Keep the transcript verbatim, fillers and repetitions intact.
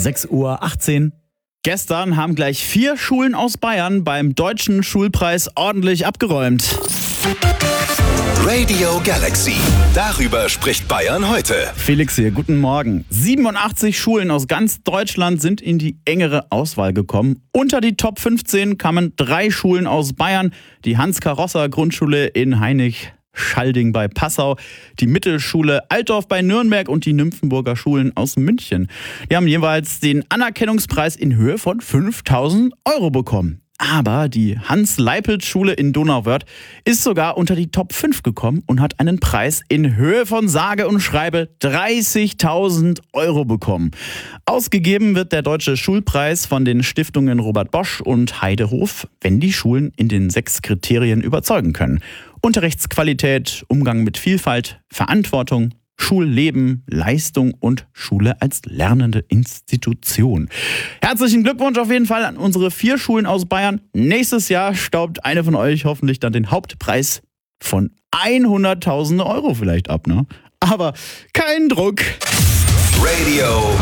sechs Uhr achtzehn. Gestern haben gleich vier Schulen aus Bayern beim Deutschen Schulpreis ordentlich abgeräumt. Radio Galaxy. Darüber spricht Bayern heute. Felix hier, guten Morgen. siebenundachtzig Schulen aus ganz Deutschland sind in die engere Auswahl gekommen. Unter die Top fünfzehn kamen drei Schulen aus Bayern. Die Hans-Karossa-Grundschule in Heinig Schalding bei Passau, die Mittelschule Altdorf bei Nürnberg und die Nymphenburger Schulen aus München. Die haben jeweils den Anerkennungspreis in Höhe von fünftausend Euro bekommen. Aber die Hans-Leipelt-Schule in Donauwörth ist sogar unter die Top fünf gekommen und hat einen Preis in Höhe von sage und schreibe dreißigtausend Euro bekommen. Ausgegeben wird der Deutsche Schulpreis von den Stiftungen Robert Bosch und Heidehof, wenn die Schulen in den sechs Kriterien überzeugen können. Unterrichtsqualität, Umgang mit Vielfalt, Verantwortung, Schulleben, Leistung und Schule als lernende Institution. Herzlichen Glückwunsch auf jeden Fall an unsere vier Schulen aus Bayern. Nächstes Jahr staubt eine von euch hoffentlich dann den Hauptpreis von hunderttausend Euro vielleicht ab, ne? Aber kein Druck. Radio